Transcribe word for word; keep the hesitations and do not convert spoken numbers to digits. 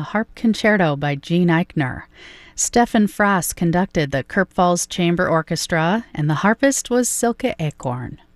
Harp Concerto by Gene Eichner. Stefan Frass conducted the Kirk Falls Chamber Orchestra, and the harpist was Silke Acorn.